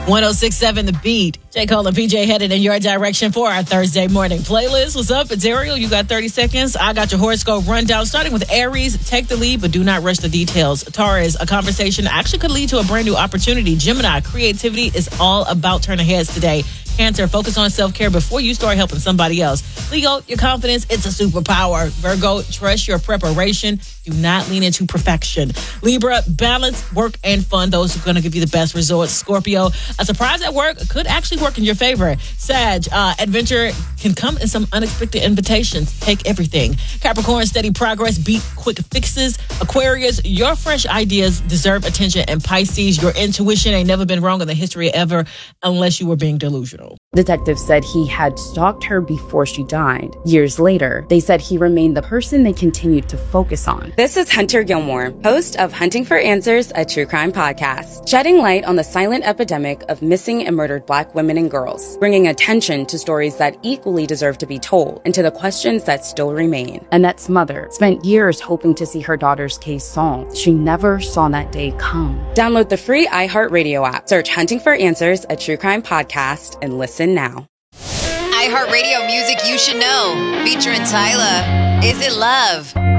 106.7 The Beat. J. Cole and PJ headed in your direction for our Thursday morning playlist. What's up? It's Ariel. You got 30 seconds. I got your horoscope rundown, starting with Aries. Take the lead, but do not rush the details. Taurus, a conversation actually could lead to a brand new opportunity. Gemini, creativity is all about turning heads today. Cancer, focus on self-care before you start helping somebody else. Leo, your confidence, it's a superpower. Virgo, trust your preparation. Do not lean into perfection. Libra, balance, work, and fun. Those are going to give you the best results. Scorpio, a surprise at work could actually work in your favor. Sag, adventure can come in some unexpected invitations. Take everything. Capricorn, steady progress, beat quick fixes. Aquarius, your fresh ideas deserve attention. And Pisces, your intuition ain't never been wrong in the history ever unless you were being delusional. Detectives said he had stalked her before she died. Years later, they said he remained the person they continued to focus on. This is Hunter Gilmore, host of Hunting for Answers, a true crime podcast, shedding light on the silent epidemic of missing and murdered Black women and girls, bringing attention to stories that equally deserve to be told and to the questions that still remain. Annette's mother spent years hoping to see her daughter's case solved. She never saw that day come. Download the free iHeartRadio app, search Hunting for Answers, a true crime podcast, and listen now. iHeartRadio music you should know, featuring Tyla. Is It Love?